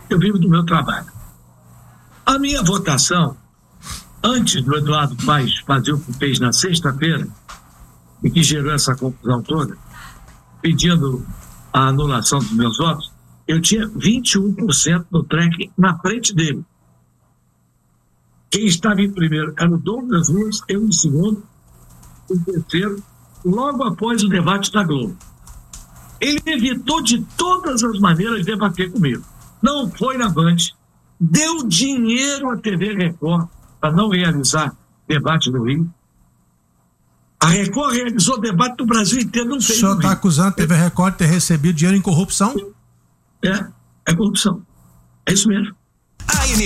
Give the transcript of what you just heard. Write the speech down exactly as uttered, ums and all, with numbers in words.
eu vivo do meu trabalho. A minha votação, antes do Eduardo Paes fazer o que fez na sexta-feira, e que gerou essa confusão toda, pedindo a anulação dos meus votos, eu tinha vinte e um por cento no tracking na frente dele. Quem estava em primeiro era o Douglas Ruas, eu em segundo, em terceiro, logo após o debate da Globo. Ele evitou de todas as maneiras debater comigo. Não foi na Band, deu dinheiro à T V Record para não realizar debate no Rio. A Record realizou o debate do Brasil inteiro, não fez. O senhor está acusando a T V Record de ter recebido dinheiro em corrupção? É, é corrupção. É isso mesmo. A